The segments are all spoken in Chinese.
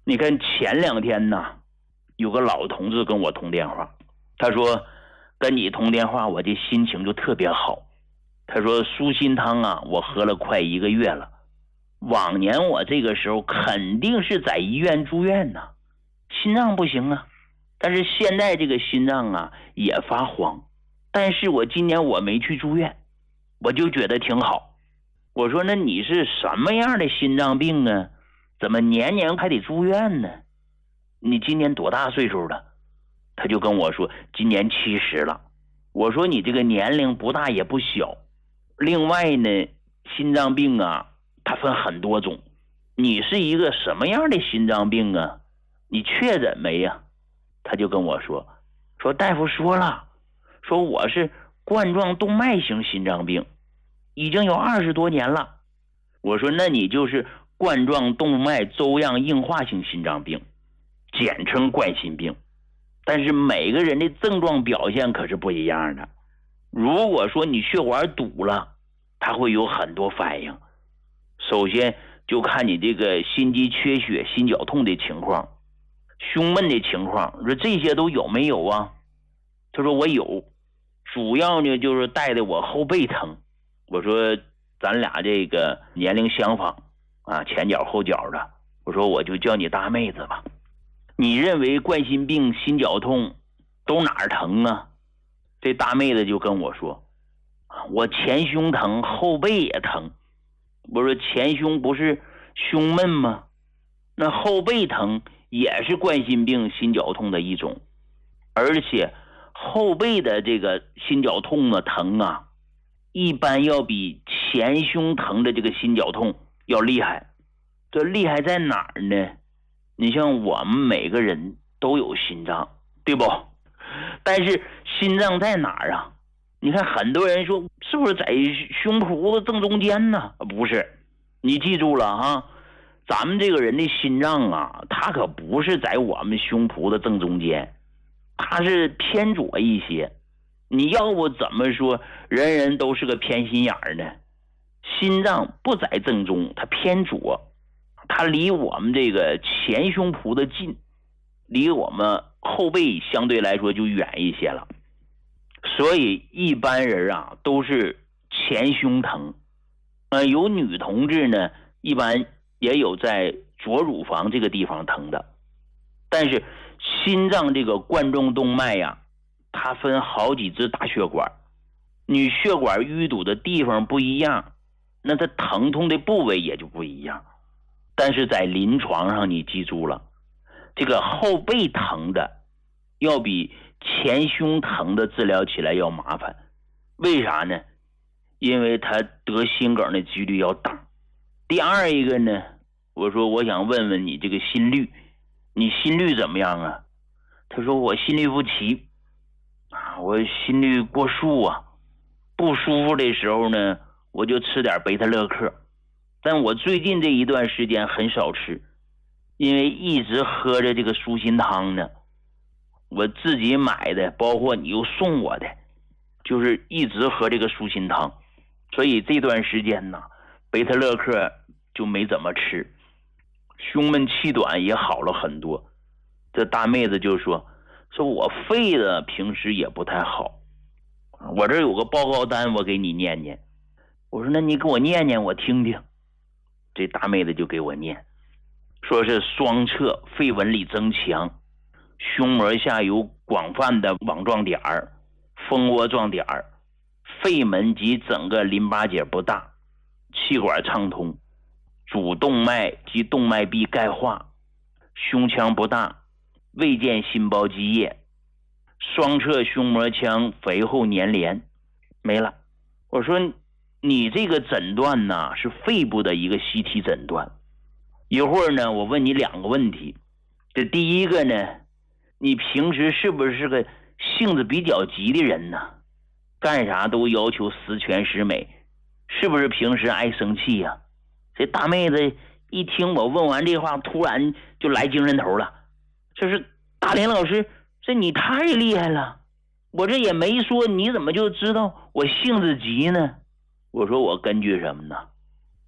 你看前2天呢，有个老同志跟我通电话，他说跟你通电话我这心情就特别好。他说舒心汤啊，我喝了快1个月了，往年我这个时候肯定是在医院住院呢，心脏不行啊，但是现在这个心脏啊也发慌，但是我今年我没去住院，我就觉得挺好。我说那你是什么样的心脏病啊？怎么年年还得住院呢？你今年多大岁数了？他就跟我说今年70了。我说你这个年龄不大也不小，另外呢，心脏病啊它分很多种，你是一个什么样的心脏病啊？你确诊没呀？他就跟我说大夫说了，说我是冠状动脉型心脏病，已经有20多年了。我说那你就是冠状动脉粥样硬化性心脏病，简称冠心病。但是每个人的症状表现可是不一样的。如果说你血管堵了，它会有很多反应。首先就看你这个心肌缺血、心绞痛的情况，胸闷的情况，说这些都有没有啊？他说我有，主要呢就是带的我后背疼。我说咱俩这个年龄相仿啊，前脚后脚的，我说我就叫你大妹子吧。你认为冠心病、心绞痛都哪儿疼啊？这大妹子就跟我说，我前胸疼，后背也疼。我说前胸不是胸闷吗？那后背疼也是冠心病、心绞痛的一种，而且后背的这个心绞痛啊疼啊，一般要比前胸疼的这个心绞痛要厉害。这厉害在哪儿呢？你像我们每个人都有心脏，对不？但是心脏在哪儿啊？你看很多人说是不是在胸脯的正中间呢？不是，你记住了啊，咱们这个人的心脏啊，它可不是在我们胸脯的正中间，它是偏左一些。你要不怎么说人人都是个偏心眼儿呢？心脏不在正中，它偏左，它离我们这个前胸脯的近，离我们后背相对来说就远一些了。所以一般人啊都是前胸疼，有女同志呢，一般也有在左乳房这个地方疼的。但是心脏这个冠状动脉呀，它分好几支大血管，你血管淤堵的地方不一样，那它疼痛的部位也就不一样。但是在临床上你记住了，这个后背疼的要比前胸疼的治疗起来要麻烦。为啥呢？因为他得心梗的几率要大。第二一个呢，我说我想问问你这个心率，你心率怎么样啊？他说我心律不齐啊，我心率过速啊，不舒服的时候呢我就吃点贝塔乐克，但我最近这一段时间很少吃，因为一直喝着这个舒心汤呢，我自己买的，包括你又送我的，就是一直喝这个舒心汤，所以这段时间呢贝塔乐克就没怎么吃，胸闷气短也好了很多。这大妹子就说我肺的平时也不太好，我这有个报告单我给你念念。我说那你给我念念我听听。这大妹子就给我念，说是双侧肺纹理增强，胸膜下有广泛的网状点儿、蜂窝状点儿，肺门及整个淋巴结不大，气管畅通，主动脉及动脉壁钙化，胸腔不大，未见心包积液，双侧胸膜腔肥厚粘连，没了。我说你这个诊断呢是肺部的一个CT诊断。一会儿呢我问你2个问题。这第一个呢，你平时是不是个性子比较急的人呢？干啥都要求十全十美，是不是平时爱生气呀？这大妹子一听我问完这话，突然就来精神头了，就是大林老师，这你太厉害了，我这也没说，你怎么就知道我性子急呢？我说我根据什么呢？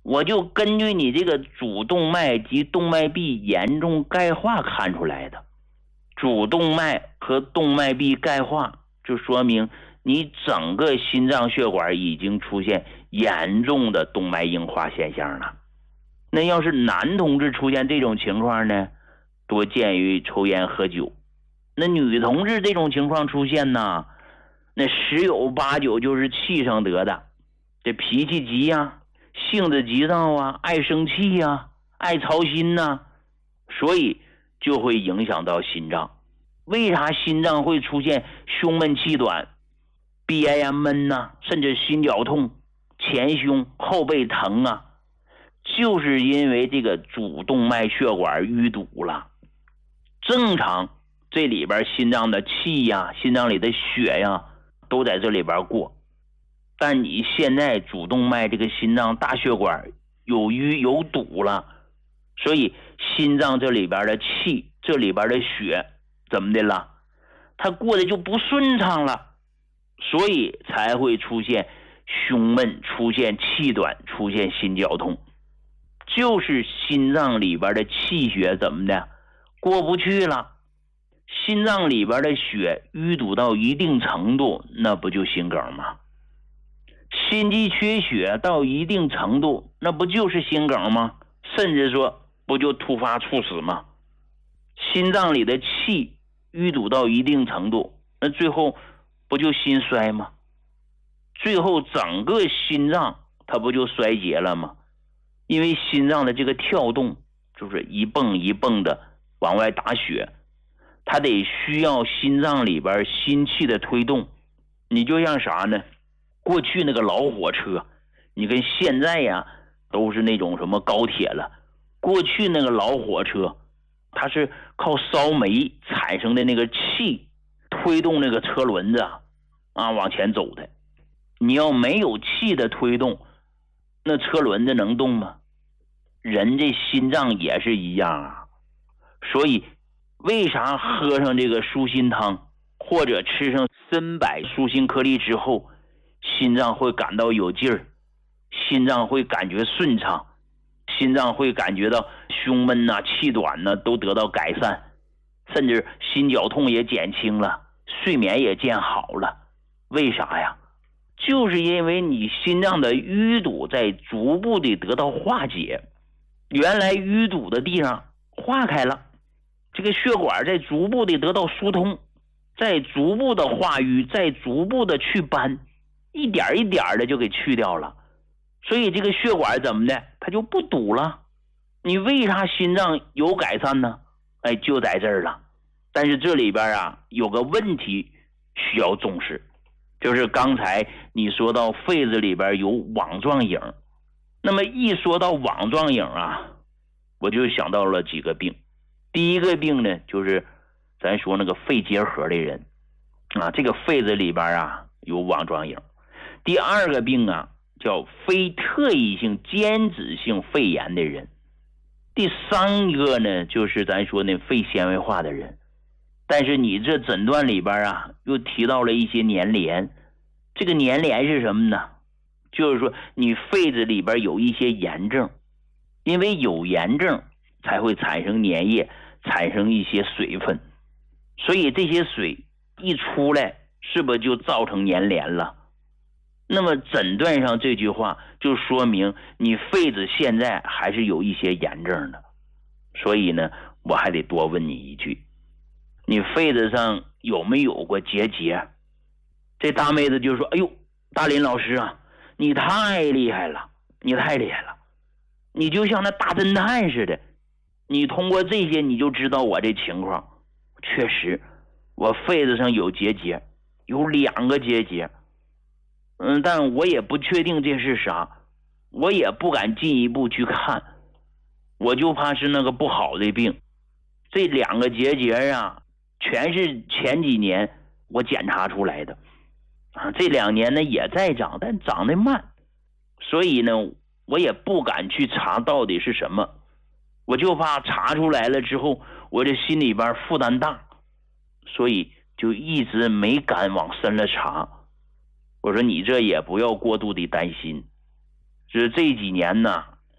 我就根据你这个主动脉及动脉壁严重钙化看出来的。主动脉和动脉壁钙化，就说明你整个心脏血管已经出现严重的动脉硬化现象了。那要是男同志出现这种情况呢，多见于抽烟喝酒。那女同志这种情况出现呢，那十有八九就是气上得的，这脾气急呀，性子急躁啊，爱生气呀，爱操心呐，所以就会影响到心脏。为啥心脏会出现胸闷气短、憋呀闷呐，甚至心绞痛、前胸后背疼啊？就是因为这个主动脉血管淤堵了。正常这里边心脏的气呀，心脏里的血呀，都在这里边过。但你现在主动脉这个心脏大血管有淤有堵了，所以心脏这里边的气，这里边的血怎么的了？它过得就不顺畅了，所以才会出现胸闷，出现气短，出现心绞痛。就是心脏里边的气血怎么的过不去了，心脏里边的血淤堵到一定程度，那不就心梗吗？心肌缺血到一定程度，那不就是心梗吗？甚至说不就突发猝死吗？心脏里的气淤堵到一定程度，那最后不就心衰吗？最后整个心脏它不就衰竭了吗？因为心脏的这个跳动就是一蹦一蹦的往外打血，它得需要心脏里边心气的推动。你就像啥呢？过去那个老火车，你跟现在呀都是那种什么高铁了。过去那个老火车，它是靠烧煤产生的那个气推动那个车轮子往前走的。你要没有气的推动，那车轮子能动吗？人这心脏也是一样啊。所以为啥喝上这个舒心汤或者吃上参柏舒心颗粒之后，心脏会感到有劲儿，心脏会感觉顺畅，心脏会感觉到胸闷呐、气短呐都得到改善，甚至心绞痛也减轻了，睡眠也见好了。为啥呀？就是因为你心脏的淤堵在逐步的得到化解，原来淤堵的地方化开了，这个血管在逐步的得到疏通，在逐步的化瘀，在逐步的祛斑，一点一点的就给去掉了。所以这个血管怎么的，它就不堵了。你为啥心脏有改善呢？就在这儿了。但是这里边有个问题需要重视，就是刚才你说到肺子里边有网状影。那么一说到网状影我就想到了几个病。第一个病呢，就是咱说那个肺结核的人这个肺子里边有网状影。第二个病叫非特异性间质性肺炎的人。第三个呢，就是咱说那肺纤维化的人。但是你这诊断里边又提到了一些粘连。这个粘连是什么呢？就是说你肺子里边有一些炎症，因为有炎症才会产生粘液，产生一些水分，所以这些水一出来，是不是就造成粘连了？那么诊断上这句话就说明你肺子现在还是有一些炎症的。所以呢，我还得多问你一句，你肺子上有没有过结节？这大妹子就说，哎呦，大林老师你太厉害了，你太厉害了，你就像那大侦探似的，你通过这些你就知道我这情况。确实我肺子上有结节，有2个结节，但我也不确定这是啥，我也不敢进一步去看，我就怕是那个不好的病。这2个结节全是前几年我检查出来的这2年呢也在长，但长得慢，所以呢我也不敢去查到底是什么，我就怕查出来了之后我这心里边负担大，所以就一直没敢往深了查。我说你这也不要过度的担心，这几年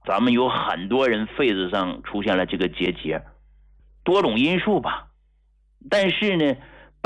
咱们有很多人肺子上出现了这个结节，多种因素吧。但是呢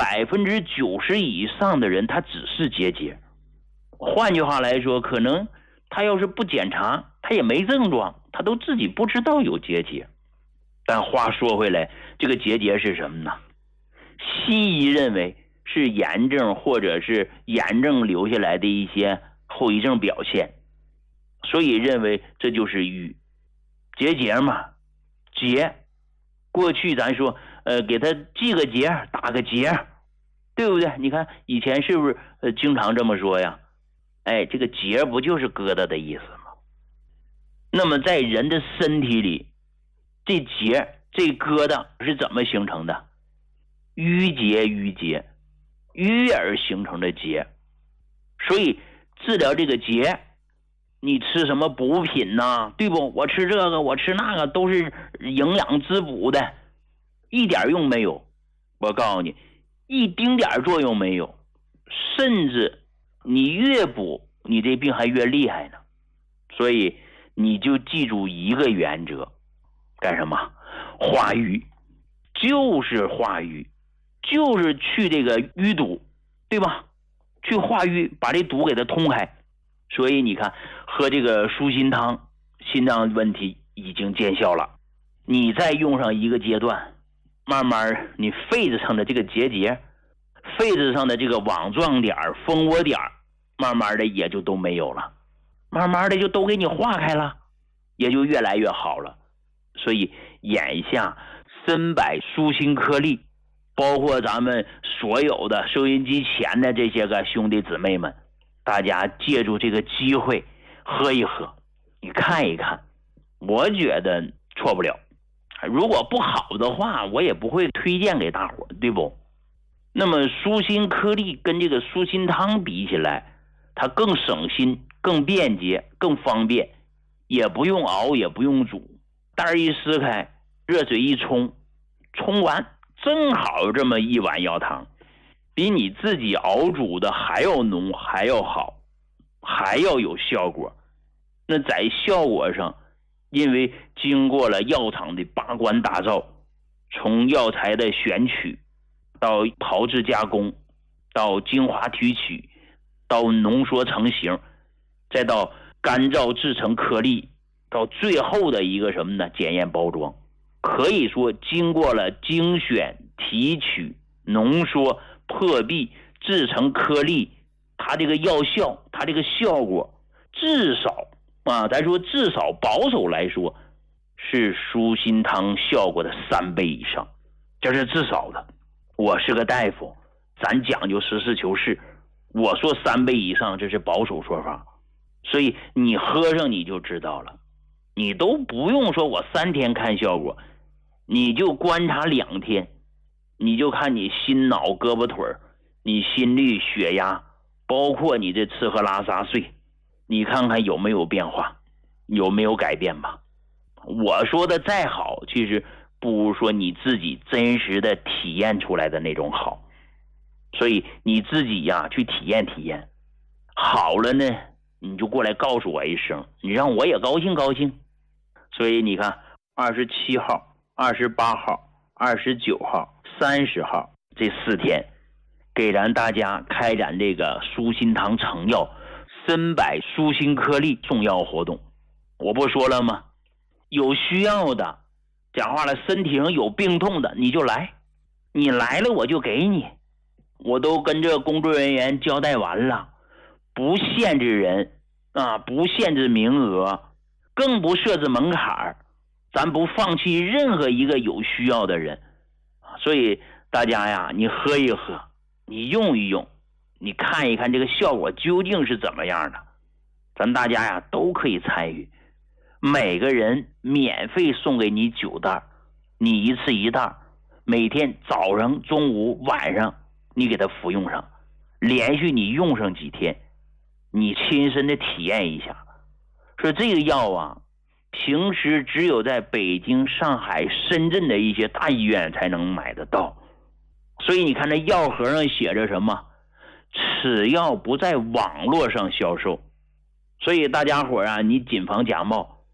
，90%以上的人他只是结节。换句话来说，可能他要是不检查，他也没症状，他都自己不知道有结节。但话说回来，这个结节是什么呢？西医认为是炎症或者是炎症留下来的一些后遗症表现，所以认为这就是瘀。结节嘛，结，过去咱说给他系个结，打个结，对不对？你看以前是不是经常这么说呀？这个结不就是疙瘩的意思吗？那么在人的身体里，这结这疙瘩是怎么形成的？淤结淤而形成的结。所以治疗这个结，你吃什么补品呢？对不？我吃这个我吃那个都是营养滋补的，一点用没有。我告诉你，一丁点作用没有，甚至你越补你这病还越厉害呢。所以你就记住一个原则，干什么？化瘀，就是化瘀，就是去这个淤堵，对吧？去化瘀，把这堵给它通开。所以你看，喝这个舒心汤，心脏问题已经见效了。你再用上一个阶段，慢慢你肺子上的这个结节，肺子上的这个网状点、蜂窝点，慢慢的也就都没有了，慢慢的就都给你化开了，也就越来越好了。所以眼下参柏舒心颗粒，包括咱们所有的收音机前的这些个兄弟姊妹们，大家借助这个机会喝一喝，你看一看，我觉得错不了。如果不好的话，我也不会推荐给大伙，对不？那么舒心颗粒跟这个舒心汤比起来，它更省心，更便捷，更方便，也不用熬，也不用煮，袋一撕开，热水一冲，冲完正好这么一碗药汤，比你自己熬煮的还要浓，还要好，还要有效果。那在效果上，因为经过了药厂的把关打造，从药材的选取到炮制加工，到精华提取，到浓缩成型，再到干燥制成颗粒，到最后的一个什么呢？检验包装。可以说经过了精选、提取、浓缩、破壁、制成颗粒，它这个药效，它这个效果至少咱说至少保守来说是舒心汤效果的3倍以上，这是至少的。我是个大夫，咱讲究实事求是，我说3倍以上这是保守说法，所以你喝上你就知道了。你都不用说我3天看效果，你就观察2天，你就看你心脑胳膊腿，你心率血压，包括你这吃喝拉撒睡，你看看有没有变化，有没有改变吧。我说的再好，其实不如说你自己真实的体验出来的那种好。所以你自己去体验体验，好了呢你就过来告诉我一声，你让我也高兴高兴。所以你看27号、28号、29号、30号这4天，给咱大家开展这个舒心堂成药参柏舒心颗粒送药活动。我不说了吗？有需要的，讲话了，身体上有病痛的你就来，你来了我就给你。我都跟这工作人员交代完了，不限制人不限制名额，更不设置门槛，咱不放弃任何一个有需要的人。所以大家你喝一喝，你用一用，你看一看这个效果究竟是怎么样的，咱大家都可以参与。每个人免费送给你9袋，你一次1袋，每天早上、中午、晚上你给它服用上，连续你用上几天，你亲身的体验一下。说这个药平时只有在北京、上海、深圳的一些大医院才能买得到。所以你看这药盒上写着什么？此药不在网络上销售。所以大家伙你谨防假冒，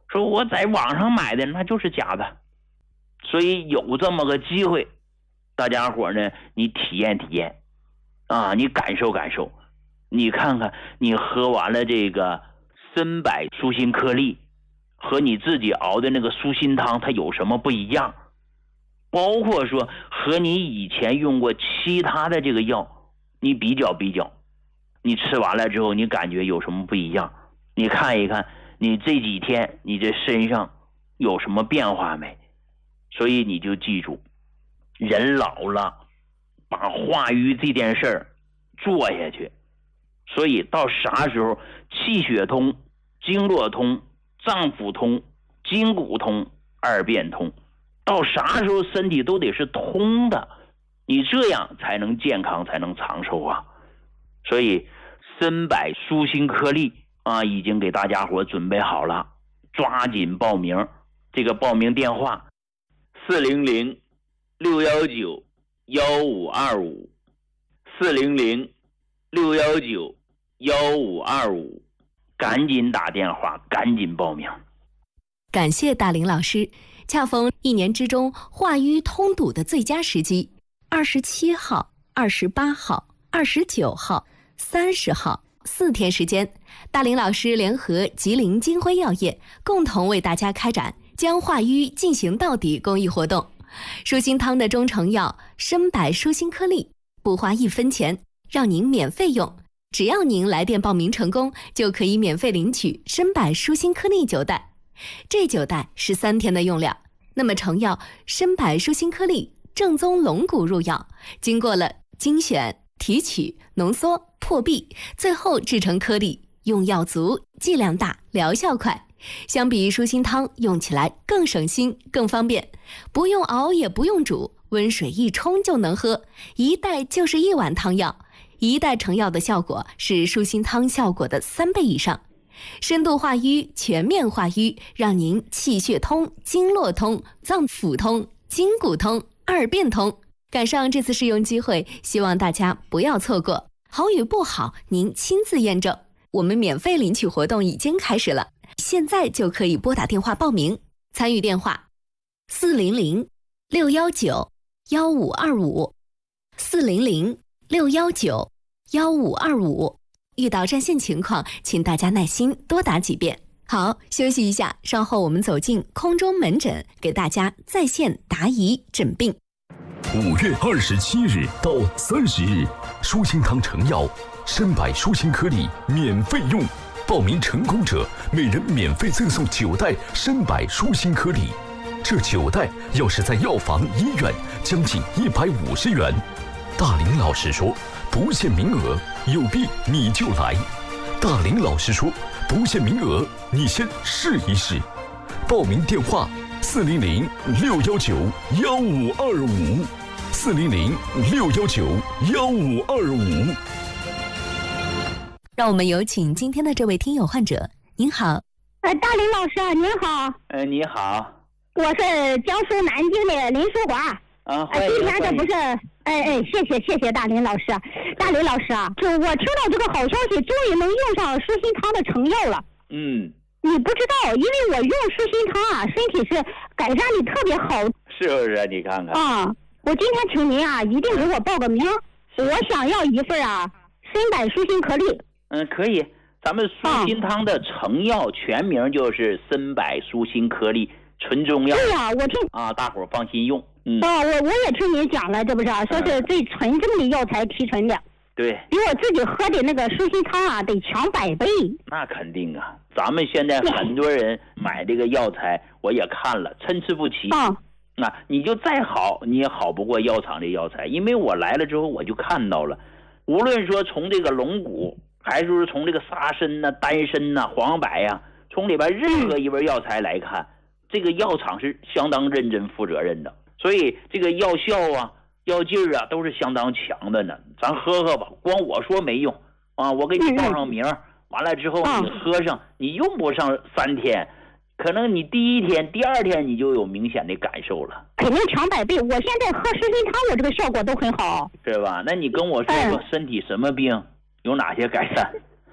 说我在网上买的那就是假的。所以有这么个机会，大家伙呢，你体验体验啊，你感受感受，你看看你喝完了这个参柏舒心颗粒和你自己熬的那个舒心汤它有什么不一样，包括说和你以前用过其他的这个药你比较比较，你吃完了之后你感觉有什么不一样，你看一看你这几天你这身上有什么变化没。所以你就记住，人老了把化瘀这件事儿做下去，所以到啥时候气血通、经络通、脏腑通、筋骨通、二便通，到啥时候身体都得是通的，你这样才能健康，才能长寿啊。所以参柏舒心颗粒啊，已经给大家伙准备好了，抓紧报名。这个报名电话400-619-1525 400-619-1525，赶紧打电话，赶紧报名。 感谢大林老师，恰逢一年之中化瘀通堵的最佳时机，27号、28号、29号、30号4天时间，大林老师联合吉林金辉药业共同为大家开展将化瘀进行到底公益活动。舒心汤的中成药参柏舒心颗粒不花1分钱，让您免费用，只要您来电报名成功，就可以免费领取参柏舒心颗粒9袋。这9袋是3天的用量。那么成药参柏舒心颗粒正宗龙骨入药，经过了精选、提取、浓缩、破壁，最后制成颗粒，用药足、剂量大、疗效快。相比于舒心汤，用起来更省心、更方便，不用熬也不用煮，温水一冲就能喝，一袋就是1碗汤药。1袋成药的效果是舒心汤效果的3倍以上，深度化瘀、全面化瘀，让您气血通、经络通、脏腑通、筋骨通、二便通。赶上这次试用机会，希望大家不要错过。好与不好，您亲自验证。我们免费领取活动已经开始了，现在就可以拨打电话报名。参与电话400-619-1525 400-619-1525。遇到占线情况，请大家耐心多打几遍。好，休息一下，稍后我们走进空中门诊，给大家在线答疑诊病。 5月27日到30日，舒心汤成药参柏舒心颗粒免费用，报名成功者每人免费赠送9袋参柏舒心颗粒。这9袋要是在药房、医院，将近150元。大林老师说，不限名额，有病你就来。大林老师说，不限名额，你先试一试。报名电话400-619-1525 400-619-1525。 让我们有请今天的这位听友患者。您好。 大林老师您好。 你好， 我是江苏南京的林淑华。今天这不是谢谢大林老师。大林老师啊，就我听到这个好消息，终于能用上舒心汤的成药了。你不知道，因为我用舒心汤啊，身体是改善的特别好。 是不是？你看看啊，我今天请您啊，一定给我报个名。我想要一份啊参柏舒心颗粒。 可以。咱们舒心汤的成药全名就是参柏舒心颗粒纯中药。 对呀，我听大伙儿放心用。 我也听您讲了，这不是说是最纯正的药材提纯的。 对， 比我自己喝的那个舒心汤啊得强100倍。 那肯定啊，咱们现在很多人买这个药材，我也看了，参差不齐。那你就再好，你也好不过药厂的药材，因为我来了之后我就看到了，无论说从这个龙骨，还是说从这个沙参呐、丹参呐、黄柏呀，从里边任何一味药材来看，这个药厂是相当认真负责任的，所以这个药效啊、药劲儿啊都是相当强的呢。咱喝喝吧，光我说没用啊，我给你报上名，完了之后你喝上，你用不上3天，可能你第1天、第2天你就有明显的感受了。 肯定强100倍，我现在喝舒心汤，我这个效果都很好， 是吧？那你跟我说说身体什么病，有哪些改善？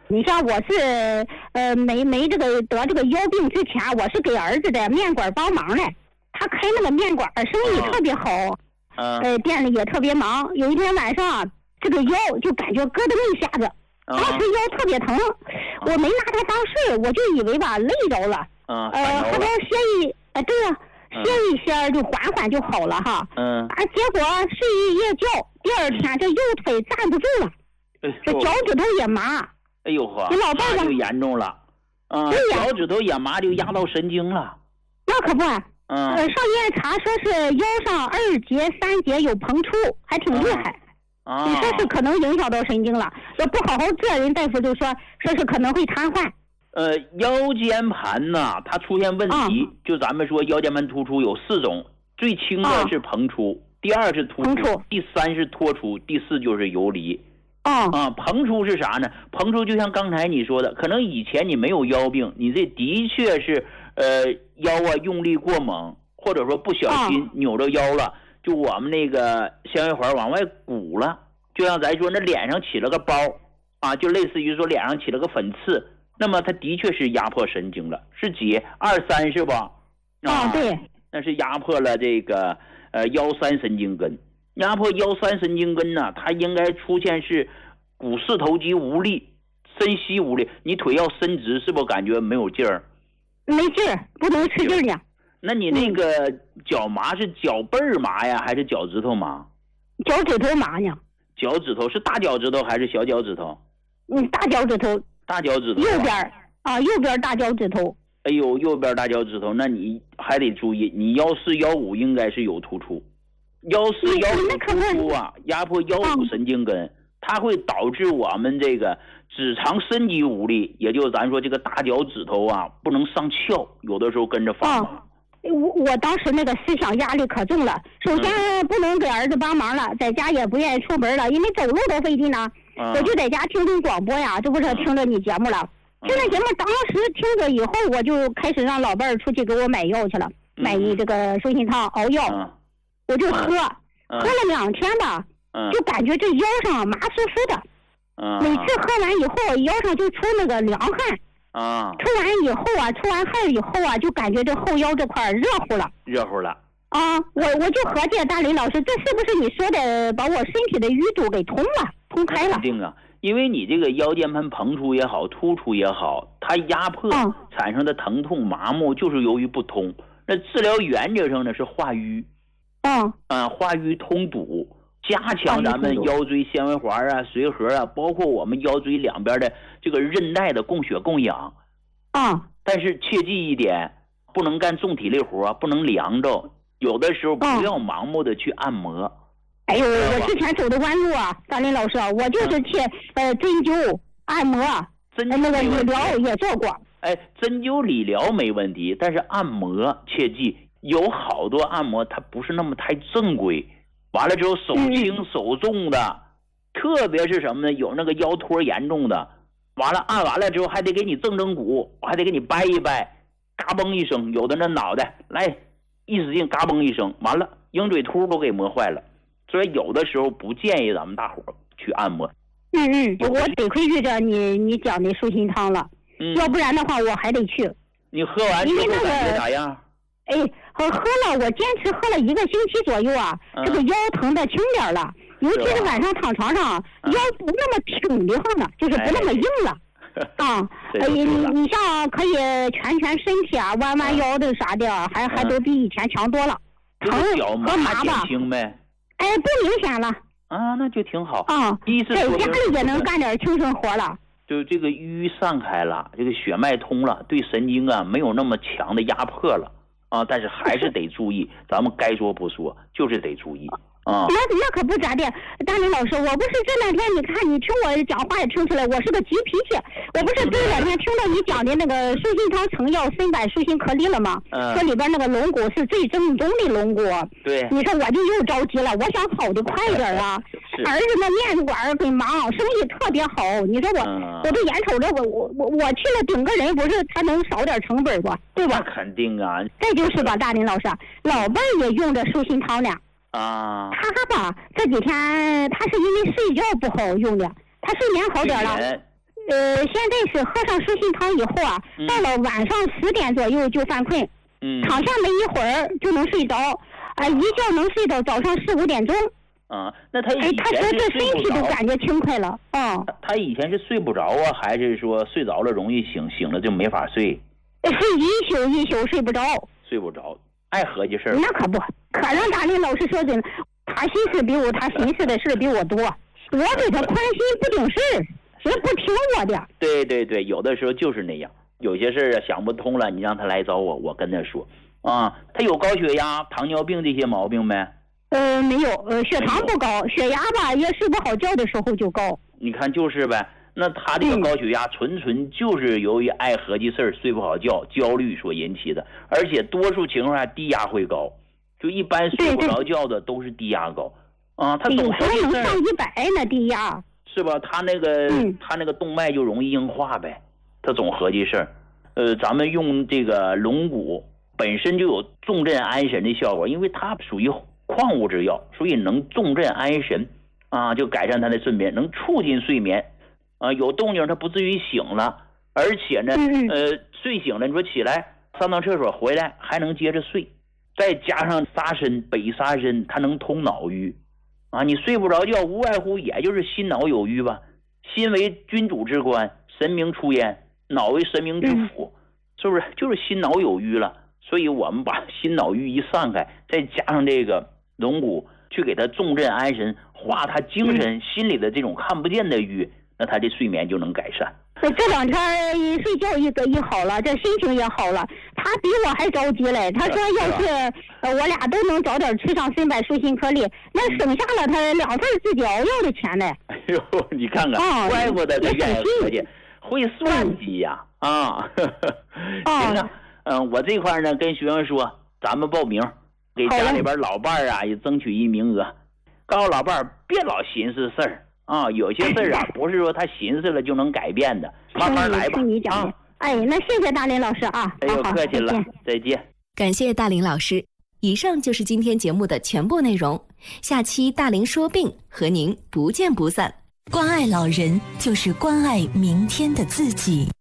你像我是没这个得这个腰病之前，我是给儿子的面馆帮忙的，他开那个面馆生意特别好，店里也特别忙。有一天晚上，这个腰就感觉咯噔一下子，当时腰特别疼，我没拿它当事，我就以为吧累着了，后边歇一对呀，歇一歇就缓缓就好了哈，结果睡一夜觉，第二天这右腿站不住了，这脚趾头也麻。 哎呦呵， 你老伴就严重了，脚趾头也麻，就压到神经了。 那可不，上医院查说是腰上2节、3节有膨出，还挺厉害。你说是可能影响到神经了，要不好好治，人大夫就说是可能会瘫痪。 腰间盘呐，它出现问题，就咱们说腰间盘突出有4种，最轻的是膨出，第2是突出，第3是脱出，第4就是游离。膨出是啥呢？膨出就像刚才你说的，可能以前你没有腰病，你这的确是腰用力过猛，或者说不小心扭着腰了，就我们那个纤维环往外鼓了，就像咱说那脸上起了个包就类似于说脸上起了个粉刺，那么它的确是压迫神经了，是几2、3是吧？ 对， 那是压迫了这个腰3神经根。压迫腰3神经根呢，它应该出现是股四头肌无力、伸膝无力，你腿要伸直，是不是感觉没有劲儿？ 没劲儿，不能吃劲儿呀。 那你那个脚麻是脚背儿麻呀，还是脚趾头麻？ 脚趾头麻呢。 脚趾头是大脚趾头还是小脚趾头？ 大脚趾头。 大脚趾头。 右边大脚趾头。 哎呦，右边大脚趾头，那你还得注意，你腰4、腰5应该是有突出。腰4、腰5突出压迫腰5神经根，它会导致我们这个指肠伸肌无力，也就是咱说这个大脚趾头不能上翘，有的时候跟着发麻。 我当时那个思想压力可重了，首先不能给儿子帮忙了，在家也不愿意出门了，因为走路都费劲呢。我就在家听广播呀，这不是听着你节目了。听着节目，当时听着以后，我就开始让老伴儿出去给我买药去了，买一这个舒心汤熬药。我就喝了2天吧，就感觉这腰上麻酥酥的，每次喝完以后腰上就出那个凉汗，出完汗以后就感觉这后腰这块热乎了。我就合计大林老师，这是不是你说的把我身体的淤堵给通开了？ 肯定啊，因为你这个腰间盘膨出也好，突出也好，它压迫产生的疼痛麻木就是由于不通。那治疗原则上呢是化瘀。化瘀通堵，加强咱们腰椎纤维环髓核包括我们腰椎两边的这个韧带的供血供氧。但是切记一点，不能干重体力活，不能凉着，有的时候不要盲目的去按摩。 哎呦，我之前走的弯路大林老师，我就是去针灸、按摩，那个理疗也做过。 针灸理疗没问题，但是按摩切记。有好多按摩它不是那么太正规，完了之后手轻手重的，特别是什么呢？有那个腰托严重的，完了按完了之后还得给你正骨，还得给你掰一掰，嘎嘣一声，有的那脑袋来一使劲嘎嘣一声，完了鹰嘴突都给磨坏了。所以有的时候不建议咱们大伙去按摩。 我得亏遇着你讲的舒心汤了，要不然的话我还得去。 你喝完之后感觉咋样？ 我坚持喝了1个星期左右这个腰疼的轻点了，尤其是晚上躺床上，腰不那么挺的慌了，就是不那么硬了。你像可以蜷身体弯弯腰的啥的，还都比以前强多了。疼和麻吧， 轻呗。 不明显了。 那就挺好。 在家里也能干点轻生活了。 就这个瘀散开了，这个血脉通了，对神经没有那么强的压迫了。但是还是得注意，咱们该说不说，就是得注意。 那可不咋的，大林老师，我不是这两天你看你听我讲话也听出来，我是个急脾气。我不是这两天听到你讲的那个舒心汤成药参柏舒心颗粒了吗？说里边那个龙骨是最正宗的龙骨。 对。 你说我就又着急了，我想好的快点儿儿子那面馆很忙，生意特别好。你说我这眼瞅着我去了顶个人，不是他能少点成本不？对吧？ 那肯定啊。 再就是吧，大林老师，老伴儿也用着舒心汤呢。他吧这几天他是因为睡觉不好用的，他睡眠好点了， 现在是喝上舒心汤以后啊，到了晚上10点左右就犯困，躺下没一会儿就能睡着，一觉能睡到早上4、5点钟。 那他以前他说这身体都感觉轻快了。 他以前是睡不着啊，还是说睡着了容易醒，醒了就没法睡？ 是一宿睡不着。 睡不着，爱合计事儿。 那可不，可让大林老师说真，他心思的事比我多，我给他宽心不顶事，也不听我的。 对，有的时候就是那样，有些事儿想不通了，你让他来找我，我跟他说他有高血压、糖尿病这些毛病没？ 没有，血糖不高，血压吧也睡不好觉的时候就高。 你看就是呗，那他这个高血压纯就是由于爱合计事儿、睡不好觉、焦虑所引起的，而且多数情况下低压会高，就一般睡不着觉的都是低压高他总合计事儿， 有时候能上100呢，低压是吧？他那个动脉就容易硬化呗，他总合计事儿。咱们用这个龙骨本身就有重镇安神的效果，因为它属于矿物质药，所以能重镇安神就改善他的睡眠，能促进睡眠有动静他不至于醒了，而且呢睡醒了你说起来上厕所回来还能接着睡，再加上沙参北沙参它能通脑郁你睡不着觉无外乎也就是心脑有郁吧，心为君主之官，神明出焉，脑为神明之府，是不是就是心脑有郁了？所以我们把心脑郁一散开，再加上这个龙骨去给他重镇安神，化他精神心里的这种看不见的郁，那他的睡眠就能改善。 这2天睡觉一好了，这心情也好了，他比我还着急嘞。他说要是我俩都能早点吃上参柏舒心颗粒，那省下了他2份自己熬药的钱呢。 哎呦，你看看，怪不得他愿意合计，会算计呀行啊，我这块呢跟学生说，咱们报名，给家里边老伴儿也争取一名额，告诉老伴儿别老寻思事儿有些事儿不是说他寻思了就能改变的，慢慢来吧。 你讲那谢谢大林老师啊。 哎呦，客气了，再见。 感谢大林老师。以上就是今天节目的全部内容，下期大林说病和您不见不散。 关爱老人就是关爱明天的自己。